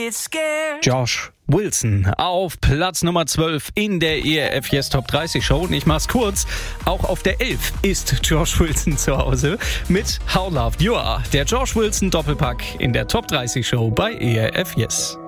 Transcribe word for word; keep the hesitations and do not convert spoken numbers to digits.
get scared. Josh Wilson auf Platz Nummer zwölf in der E R F Yes Top dreißig Show. Und ich mach's kurz, auch auf der elf ist Josh Wilson zu Hause mit How Loved You Are. Der Josh Wilson Doppelpack in der Top dreißig Show bei E R F Yes.